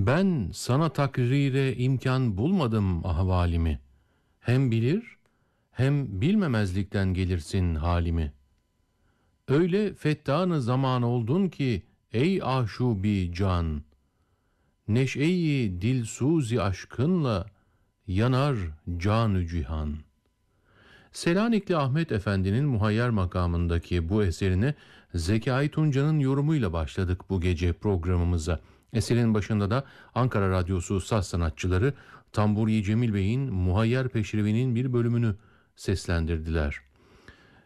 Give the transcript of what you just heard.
Ben sana takrire imkan bulmadım ahvalimi. Hem bilir hem bilmemezlikten gelirsin halimi. Öyle fettanı zaman oldun ki ey aşubi can, neşe-i dilsuzi aşkınla yanar canı cihan. Selanikli Ahmet Efendi'nin Muhayyer makamındaki bu eserine Zekai Tunca'nın yorumuyla başladık bu gece programımıza. Eserin başında da Ankara Radyosu saz sanatçıları Tamburi Cemil Bey'in Muhayyer Peşrevi'nin bir bölümünü seslendirdiler.